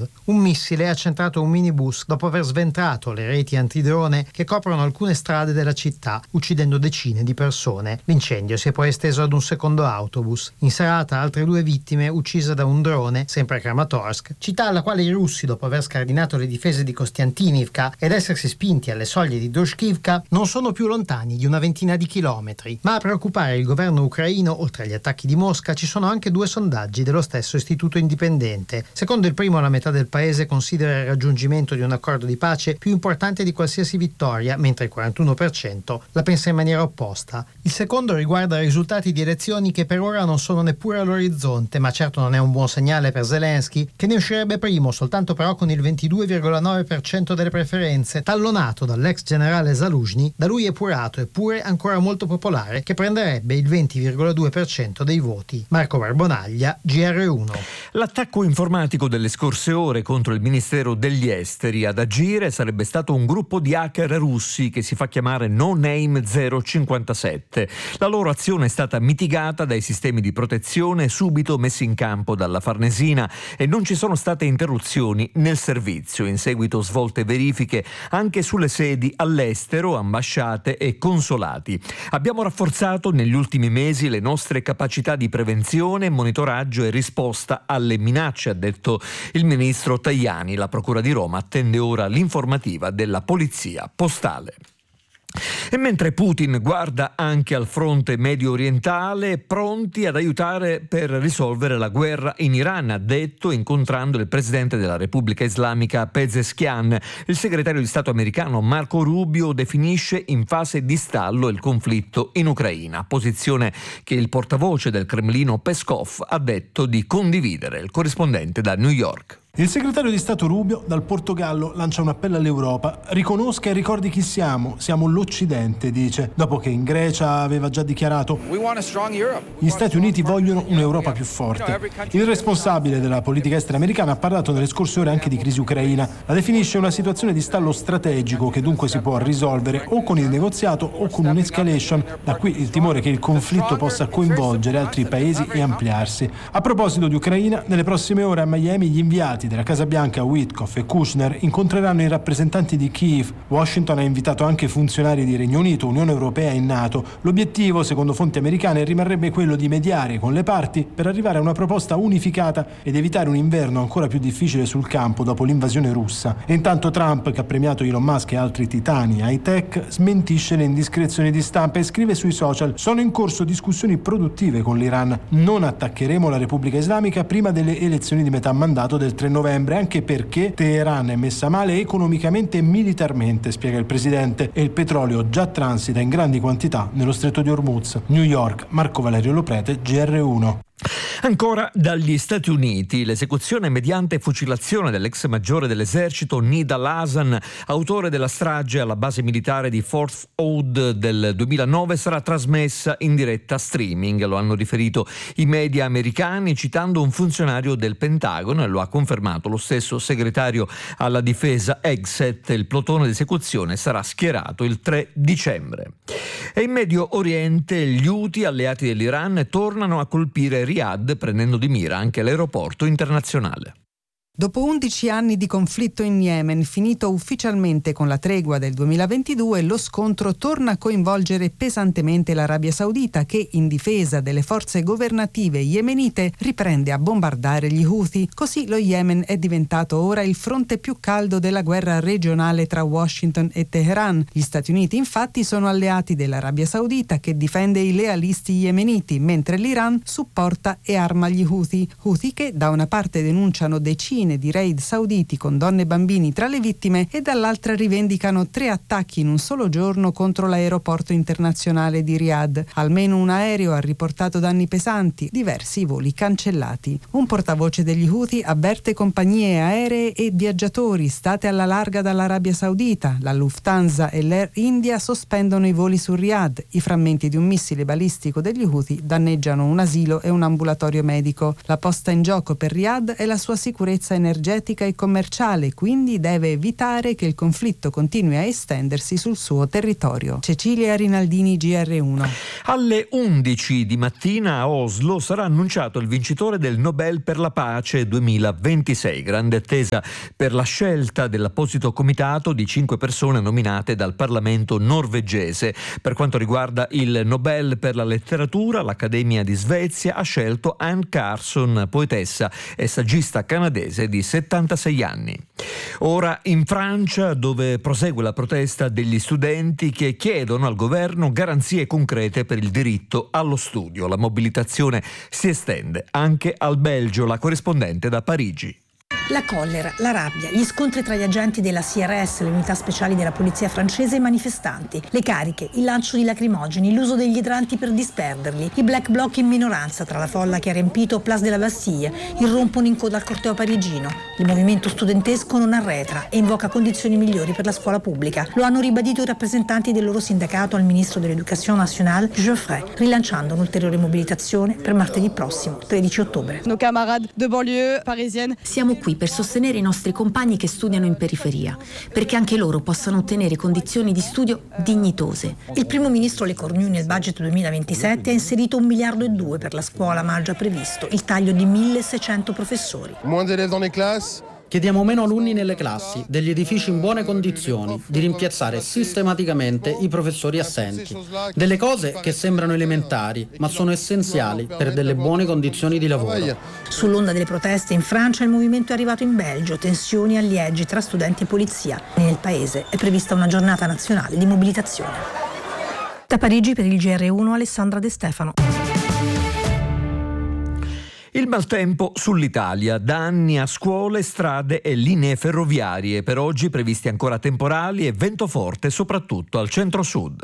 Kiev. Un missile ha centrato un minibus dopo aver sventrato le reti antidrone che coprono alcune strade della città, uccidendo decine di persone. L'incendio si è poi esteso ad un secondo autobus. In serata altre 2 vittime uccise da un drone, sempre a Kramatorsk, città alla quale i russi, dopo aver scardinato le difese di Kostiantinivka ed essersi spinti alle soglie di Družkivka, non sono più lontani di una ventina di chilometri. Ma a preoccupare il governo ucraino, oltre agli attacchi di Mosca, ci sono anche 2 sondaggi dello stesso istituto indipendente. Secondo il primo, la metà del paese considera il raggiungimento di un accordo di pace più importante di qualsiasi vittoria, mentre il 41% la pensa in maniera opposta. Il secondo riguarda risultati di elezioni che per ora non sono neppure all'orizzonte, ma certo non è un buon segnale per Zelensky, che ne uscirebbe primo, soltanto però con il 22,9% delle preferenze, tallonato dall'ex generale Zaluzhny, da lui epurato eppure ancora molto popolare, che prenderebbe il 20,2% dei voti. Marco Barbonaglia, GR1. L'attacco informatico delle scorse ore contro il Ministero degli Esteri. Ad agire sarebbe stato un gruppo di hacker russi che si fa chiamare No Name 057. La loro azione è stata mitigata dai sistemi di protezione subito messi in campo dalla Farnesina e non ci sono state interruzioni nel servizio. In seguito svolte verifiche anche sulle sedi all'estero, ambasciate e consolati. Abbiamo rafforzato negli ultimi mesi le nostre capacità di prevenzione, monitoraggio e risposta alle minacce, ha detto il ministro Tajani. La Procura di Roma attende ora l'informativa della Polizia Postale. E mentre Putin guarda anche al fronte medio orientale, pronti ad aiutare per risolvere la guerra in Iran, ha detto incontrando il presidente della Repubblica Islamica Pezeshkian. Il segretario di Stato americano Marco Rubio definisce in fase di stallo il conflitto in Ucraina, posizione che il portavoce del Cremlino Peskov ha detto di condividere. Il corrispondente da New York. Il segretario di Stato Rubio dal Portogallo lancia un appello all'Europa: riconosca e ricordi chi siamo l'Occidente, dice, dopo che in Grecia aveva già dichiarato: gli Stati Uniti vogliono un'Europa più forte. Il responsabile della politica estera americana ha parlato nelle scorse ore anche di crisi ucraina, la definisce una situazione di stallo strategico che dunque si può risolvere o con il negoziato o con un'escalation, da qui il timore che il conflitto possa coinvolgere altri paesi e ampliarsi. A proposito di Ucraina, nelle prossime ore a Miami gli inviati della Casa Bianca Witkoff e Kushner incontreranno i rappresentanti di Kiev. Washington ha invitato anche funzionari di Regno Unito, Unione Europea e NATO. L'obiettivo, secondo fonti americane, rimarrebbe quello di mediare con le parti per arrivare a una proposta unificata ed evitare un inverno ancora più difficile sul campo dopo l'invasione russa. E intanto Trump, che ha premiato Elon Musk e altri titani high tech, smentisce le indiscrezioni di stampa e scrive sui social: sono in corso discussioni produttive con l'Iran, non attaccheremo la Repubblica Islamica prima delle elezioni di metà mandato del 3 novembre, anche perché Teheran è messa male economicamente e militarmente, spiega il presidente, e il petrolio già transita in grandi quantità nello stretto di Hormuz. New York, Marco Valerio Loprete, GR1. Ancora dagli Stati Uniti, l'esecuzione mediante fucilazione dell'ex maggiore dell'esercito Nidal Hasan, autore della strage alla base militare di Fort Hood del 2009, sarà trasmessa in diretta streaming. Lo hanno riferito i media americani citando un funzionario del Pentagono, e lo ha confermato lo stesso segretario alla difesa Hegseth. Il plotone d'esecuzione sarà schierato il 3 dicembre. E in Medio Oriente gli Houthi, alleati dell'Iran, tornano a colpire Riyadh, prendendo di mira anche l'aeroporto internazionale. Dopo 11 anni di conflitto in Yemen, finito ufficialmente con la tregua del 2022, lo scontro torna a coinvolgere pesantemente l'Arabia Saudita, che, in difesa delle forze governative yemenite, riprende a bombardare gli Houthi. Così lo Yemen è diventato ora il fronte più caldo della guerra regionale tra Washington e Teheran. Gli Stati Uniti, infatti, sono alleati dell'Arabia Saudita, che difende i lealisti yemeniti, mentre l'Iran supporta e arma gli Houthi. Houthi che da una parte denunciano decine di raid sauditi con donne e bambini tra le vittime e dall'altra rivendicano 3 attacchi in un solo giorno contro l'aeroporto internazionale di Riyadh. Almeno un aereo ha riportato danni pesanti, diversi voli cancellati. Un portavoce degli Houthi avverte compagnie aeree e viaggiatori: state alla larga dall'Arabia Saudita. La Lufthansa e l'Air India sospendono i voli su Riyadh. I frammenti di un missile balistico degli Houthi danneggiano un asilo e un ambulatorio medico. La posta in gioco per Riyadh è la sua sicurezza sicurezza energetica e commerciale, quindi deve evitare che il conflitto continui a estendersi sul suo territorio. Cecilia Rinaldini, GR1. Alle 11 di mattina a Oslo sarà annunciato il vincitore del Nobel per la pace 2026. Grande attesa per la scelta dell'apposito comitato di 5 persone nominate dal Parlamento norvegese. Per quanto riguarda il Nobel per la letteratura, l'Accademia di Svezia ha scelto Anne Carson, poetessa e saggista canadese di 76 anni. Ora in Francia, dove prosegue la protesta degli studenti che chiedono al governo garanzie concrete per il diritto allo studio. La mobilitazione si estende anche al Belgio. La corrispondente da Parigi. La collera, la rabbia, gli scontri tra gli agenti della CRS, le unità speciali della polizia francese e i manifestanti, le cariche, il lancio di lacrimogeni, l'uso degli idranti per disperderli, i black bloc in minoranza tra la folla che ha riempito Place de la Bastille, irrompono in coda al corteo parigino. Il movimento studentesco non arretra e invoca condizioni migliori per la scuola pubblica. Lo hanno ribadito i rappresentanti del loro sindacato al ministro dell'Education nationale, Geoffrey, rilanciando un'ulteriore mobilitazione per martedì prossimo, 13 ottobre. Nos camarades de banlieue parisienne. Siamo qui per sostenere i nostri compagni che studiano in periferia, perché anche loro possano ottenere condizioni di studio dignitose. Il primo ministro Le Cornu nel budget 2027 ha inserito 1,2 miliardi per la scuola, ma ha già previsto il taglio di 1.600 professori. Moins d'élèves dans les classes. Chiediamo meno alunni nelle classi, degli edifici in buone condizioni, di rimpiazzare sistematicamente i professori assenti. Delle cose che sembrano elementari, ma sono essenziali per delle buone condizioni di lavoro. Sull'onda delle proteste in Francia, il movimento è arrivato in Belgio, tensioni e alliegi tra studenti e polizia. Nel paese è prevista una giornata nazionale di mobilitazione. Da Parigi per il GR1 Alessandra De Stefano. Il maltempo sull'Italia, danni a scuole, strade e linee ferroviarie. Per oggi previsti ancora temporali e vento forte soprattutto al centro-sud.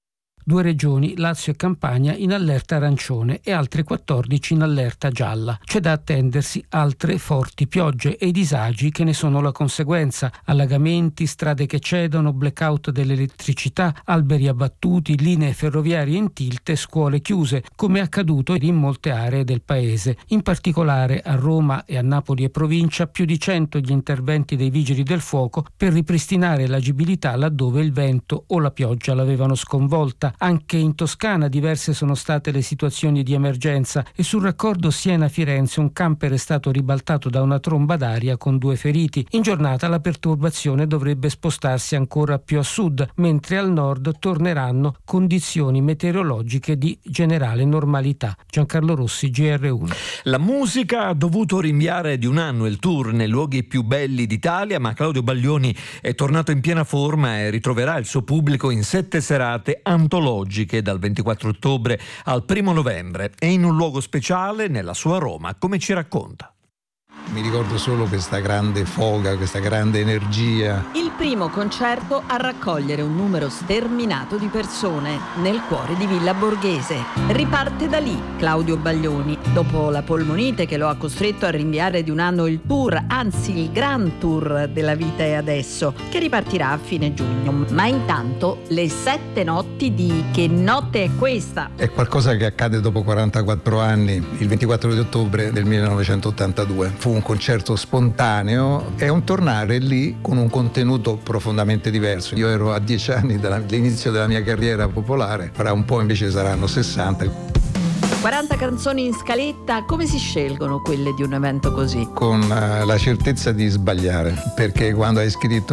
2 regioni, Lazio e Campania, in allerta arancione e altre 14 in allerta gialla. C'è da attendersi altre forti piogge e i disagi che ne sono la conseguenza. Allagamenti, strade che cedono, blackout dell'elettricità, alberi abbattuti, linee ferroviarie in tilt e scuole chiuse, come è accaduto in molte aree del paese. In particolare a Roma e a Napoli e provincia più di 100 gli interventi dei vigili del fuoco per ripristinare l'agibilità laddove il vento o la pioggia l'avevano sconvolta. Anche in Toscana diverse sono state le situazioni di emergenza e sul raccordo Siena-Firenze un camper è stato ribaltato da una tromba d'aria con 2 feriti. In giornata la perturbazione dovrebbe spostarsi ancora più a sud, mentre al nord torneranno condizioni meteorologiche di generale normalità. Giancarlo Rossi, GR1. La musica ha dovuto rinviare di un anno il tour nei luoghi più belli d'Italia, ma Claudio Baglioni è tornato in piena forma e ritroverà il suo pubblico in 7 serate antologiche dal 24 ottobre al 1 novembre e in un luogo speciale nella sua Roma, come ci racconta. Mi ricordo solo questa grande foga, questa grande energia. Il primo concerto a raccogliere un numero sterminato di persone nel cuore di Villa Borghese. Riparte da lì Claudio Baglioni, dopo la polmonite che lo ha costretto a rinviare di un anno il tour, anzi il Grand Tour della Vita è Adesso, che ripartirà a fine giugno. Ma intanto le 7 notti di Che notte è questa? È qualcosa che accade dopo 44 anni, il 24 di ottobre del 1982. Fu un concerto spontaneo, è un tornare lì con un contenuto profondamente diverso. Io ero a 10 anni dall'inizio della mia carriera popolare, fra un po' invece saranno 60. 40 canzoni in scaletta, come si scelgono quelle di un evento così? Con la certezza di sbagliare, perché quando hai scritto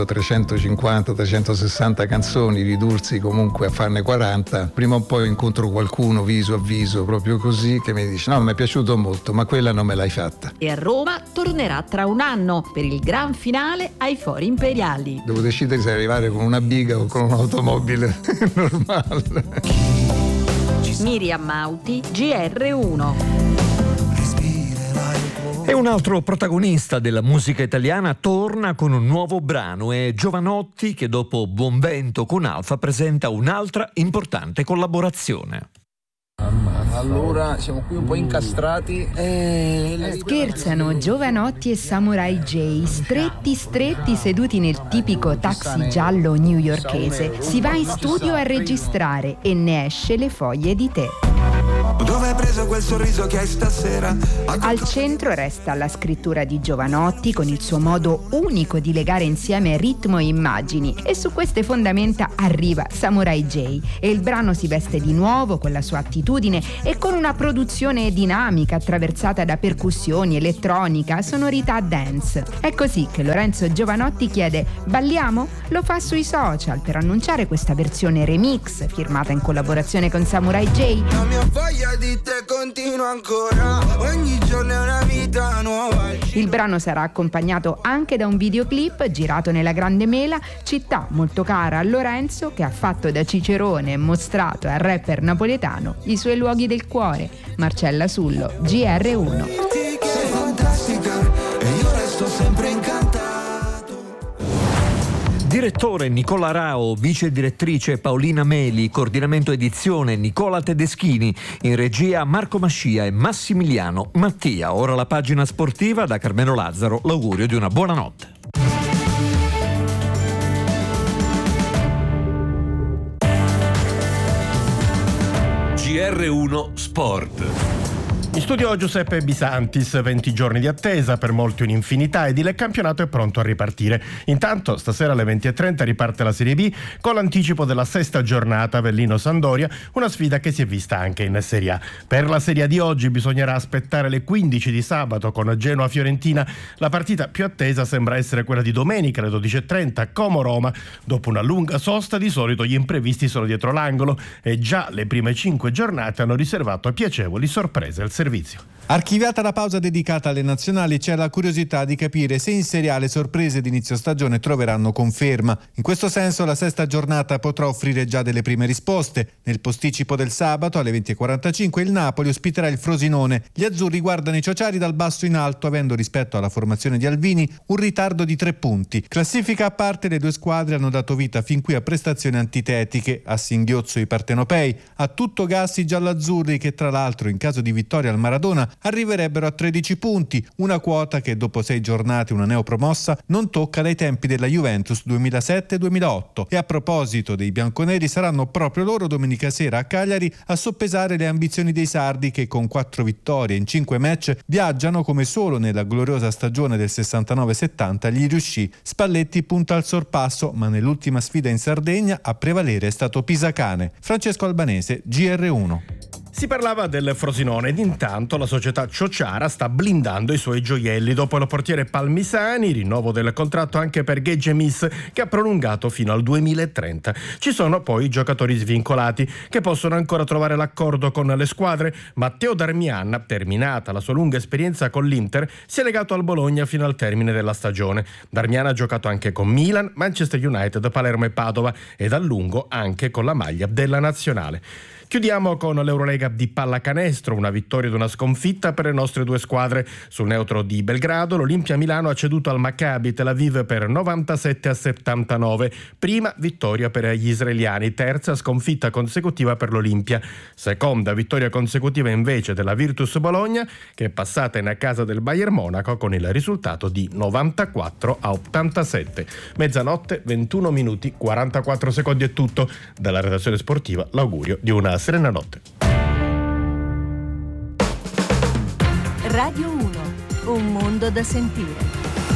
350-360 canzoni, ridursi comunque a farne 40, prima o poi incontro qualcuno viso a viso, proprio così, che mi dice: no, mi è piaciuto molto, ma quella non me l'hai fatta. E a Roma tornerà tra un anno per il gran finale ai Fori Imperiali. Devo decidere se arrivare con una biga o con un'automobile normale. Miriam Mauti, GR1. E un altro protagonista della musica italiana torna con un nuovo brano. È Giovanotti, che dopo Buon Vento con Alfa presenta un'altra importante collaborazione. Allora siamo qui un po' incastrati. Scherzano Giovanotti e Samurai J, stretti seduti nel tipico taxi giallo newyorkese. Si va in studio a registrare e ne esce Le foglie di tè. Dove hai preso quel sorriso che hai stasera? Al centro resta la scrittura di Jovanotti con il suo modo unico di legare insieme ritmo e immagini, e su queste fondamenta arriva Samurai J, e il brano si veste di nuovo con la sua attitudine e con una produzione dinamica attraversata da percussioni, elettronica, sonorità dance. È così che Lorenzo Jovanotti chiede: balliamo? Lo fa sui social per annunciare questa versione remix firmata in collaborazione con Samurai J. La mia voglia di te continua ancora, ogni giorno è una vita nuova. Il brano sarà accompagnato anche da un videoclip girato nella Grande Mela, città molto cara a Lorenzo, che ha fatto da cicerone e mostrato al rapper napoletano i suoi luoghi del cuore. Marcella Sullo, GR1. Sei fantastica e io resto sempre incantato. Direttore Nicola Rao, vice direttrice Paolina Meli, coordinamento edizione Nicola Tedeschini, in regia Marco Mascia e Massimiliano Mattia. Ora la pagina sportiva da Carmelo Lazzaro, l'augurio di una buona notte. GR1 Sport. In studio Giuseppe Bisantis, 20 giorni di attesa, per molti un'infinità, ed il campionato è pronto a ripartire. Intanto stasera alle 20:30 riparte la Serie B con l'anticipo della sesta giornata Avellino-Sandoria, una sfida che si è vista anche in Serie A. Per la Serie A di oggi bisognerà aspettare le 15 di sabato con Genoa-Fiorentina. La partita più attesa sembra essere quella di domenica alle 12:30 Como-Roma. Dopo una lunga sosta, di solito gli imprevisti sono dietro l'angolo e già le prime 5 giornate hanno riservato piacevoli sorprese al servizio. Archiviata la pausa dedicata alle nazionali, c'è la curiosità di capire se in Serie A le sorprese d'inizio stagione troveranno conferma. In questo senso la sesta giornata potrà offrire già delle prime risposte. Nel posticipo del sabato alle 20:45 il Napoli ospiterà il Frosinone. Gli azzurri guardano i ciociari dal basso in alto, avendo rispetto alla formazione di Alvini un ritardo di 3 punti. Classifica a parte, le due squadre hanno dato vita fin qui a prestazioni antitetiche, a singhiozzo i partenopei, a tutto gas i gialloazzurri, che tra l'altro in caso di vittoria al Maradona arriverebbero a 13 punti, una quota che dopo 6 giornate una neopromossa non tocca dai tempi della Juventus 2007-2008. E a proposito dei bianconeri, saranno proprio loro domenica sera a Cagliari a soppesare le ambizioni dei sardi, che con 4 vittorie in 5 match viaggiano come solo nella gloriosa stagione del 69-70 gli riuscì. Spalletti punta al sorpasso, ma nell'ultima sfida in Sardegna a prevalere è stato Pisacane. Francesco Albanese, GR1. Si parlava del Frosinone ed intanto la società Ciociara sta blindando i suoi gioielli. Dopo il portiere Palmisani, rinnovo del contratto anche per Gege Miss, che ha prolungato fino al 2030. Ci sono poi i giocatori svincolati che possono ancora trovare l'accordo con le squadre. Matteo Darmian, terminata la sua lunga esperienza con l'Inter, si è legato al Bologna fino al termine della stagione. Darmian ha giocato anche con Milan, Manchester United, Palermo e Padova, ed a lungo anche con la maglia della nazionale. Chiudiamo con l'Eurolega di pallacanestro, una vittoria ed una sconfitta per le nostre due squadre. Sul neutro di Belgrado l'Olimpia Milano ha ceduto al Maccabi Tel Aviv per 97-79. Prima vittoria per gli israeliani, terza sconfitta consecutiva per l'Olimpia. Seconda vittoria consecutiva invece della Virtus Bologna, che è passata in casa del Bayern Monaco con il risultato di 94-87. Mezzanotte, 21 minuti, 44 secondi è tutto. Dalla redazione sportiva l'augurio di una serena notte. Radio 1, un mondo da sentire.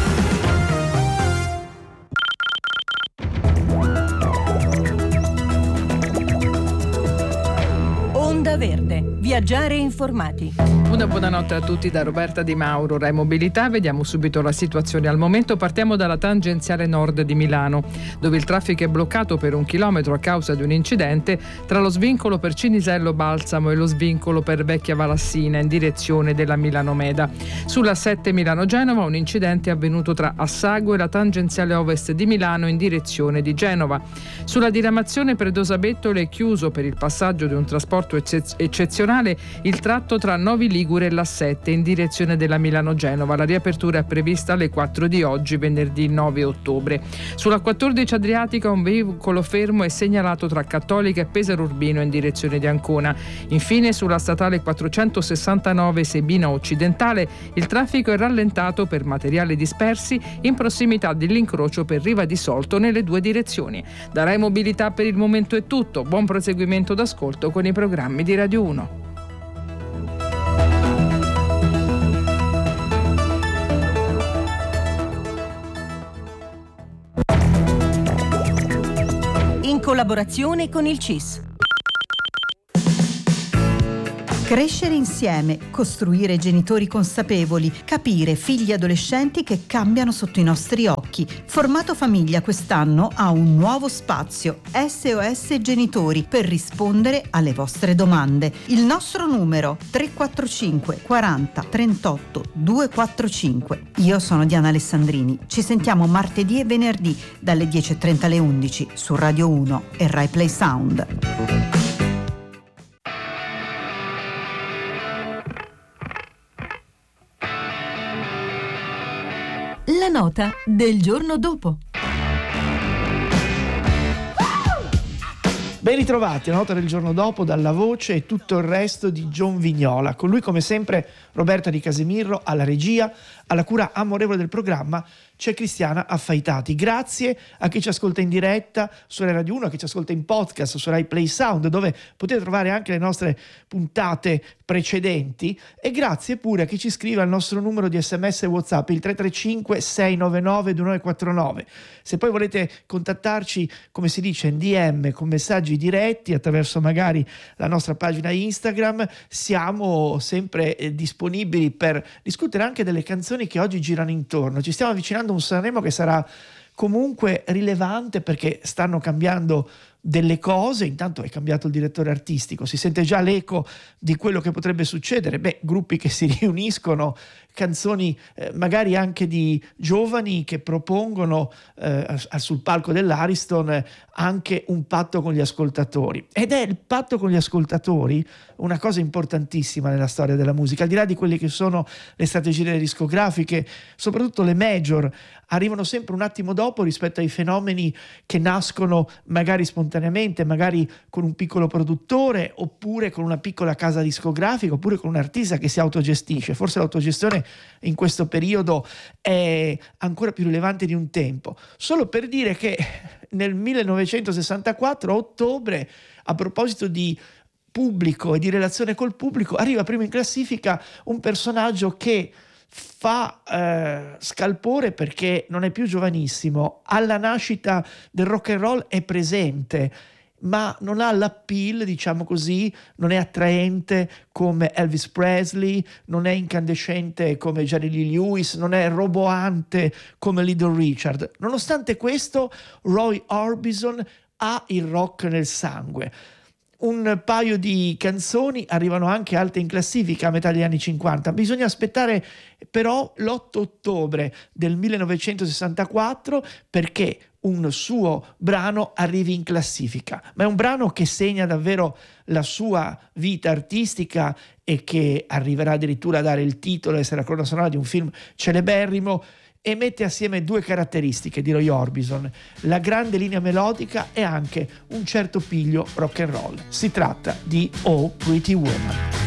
Onda Verde, viaggiare informati. Una buonanotte a tutti da Roberta Di Mauro, Rai Mobilità. Vediamo subito la situazione al momento. Partiamo dalla tangenziale nord di Milano, dove il traffico è bloccato per 1 chilometro a causa di un incidente tra lo svincolo per Cinisello Balsamo e lo svincolo per Vecchia Valassina in direzione della Milano Meda. Sulla 7 Milano-Genova un incidente è avvenuto tra Assago e la tangenziale ovest di Milano in direzione di Genova. Sulla diramazione Predosa-Bettole è chiuso per il passaggio di un trasporto eccezionale il tratto tra Novi Ligure e l'A7 in direzione della Milano-Genova. La riapertura è prevista alle 4 di oggi, venerdì 9 ottobre. Sulla 14 Adriatica un veicolo fermo è segnalato tra Cattolica e Pesaro Urbino in direzione di Ancona. Infine sulla statale 469 Sebina Occidentale il traffico è rallentato per materiali dispersi in prossimità dell'incrocio per Riva di Solto nelle 2 direzioni. Da Rai Mobilità per il momento è tutto. Buon proseguimento d'ascolto con i programmi di Radio 1. in collaborazione con il CIS. Crescere insieme, costruire genitori consapevoli, capire figli adolescenti che cambiano sotto i nostri occhi. Formato Famiglia quest'anno ha un nuovo spazio, SOS Genitori, per rispondere alle vostre domande. Il nostro numero 345 40 38 245. Io sono Diana Alessandrini. Ci sentiamo martedì e venerdì dalle 10:30 alle 11 su Radio 1 e Rai Play Sound. La nota del giorno dopo. Ben ritrovati, la nota del giorno dopo dalla voce e tutto il resto di John Vignola. Con lui come sempre Roberta Di Casemirro alla regia, alla cura amorevole del programma c'è Cristiana Affaitati. Grazie a chi ci ascolta in diretta su Rai Radio 1, a chi ci ascolta in podcast su Rai Play Sound, dove potete trovare anche le nostre puntate precedenti, e grazie pure a chi ci scrive al nostro numero di SMS e WhatsApp, il 335 699 2949. Se poi volete contattarci, come si dice, in DM con messaggi diretti attraverso magari la nostra pagina Instagram, siamo sempre disponibili per discutere anche delle canzoni che oggi girano intorno. Ci stiamo avvicinando a un Sanremo che sarà comunque rilevante perché stanno cambiando delle cose. Intanto è cambiato il direttore artistico, si sente già l'eco di quello che potrebbe succedere, gruppi che si riuniscono, canzoni magari anche di giovani che propongono sul palco dell'Ariston anche un patto con gli ascoltatori, ed è il patto con gli ascoltatori una cosa importantissima nella storia della musica, al di là di quelle che sono le strategie delle discografiche. Soprattutto le major arrivano sempre un attimo dopo rispetto ai fenomeni che nascono magari spontaneamente, magari con un piccolo produttore, oppure con una piccola casa discografica, oppure con un artista che si autogestisce. Forse l'autogestione in questo periodo è ancora più rilevante di un tempo. Solo per dire che nel 1964, a ottobre, a proposito di pubblico e di relazione col pubblico, arriva primo in classifica un personaggio che fa scalpore perché non è più giovanissimo, alla nascita del rock and roll è presente, ma non ha l'appeal, diciamo così, non è attraente come Elvis Presley, non è incandescente come Jerry Lee Lewis, non è roboante come Little Richard. Nonostante questo, Roy Orbison ha il rock nel sangue. Un paio di canzoni arrivano anche alte in classifica a metà degli anni 50. Bisogna aspettare però l'8 ottobre del 1964 perché un suo brano arrivi in classifica, ma è un brano che segna davvero la sua vita artistica e che arriverà addirittura a dare il titolo e essere la colonna sonora di un film celeberrimo, e mette assieme due caratteristiche di Roy Orbison: la grande linea melodica e anche un certo piglio rock and roll. Si tratta di Oh Pretty Woman.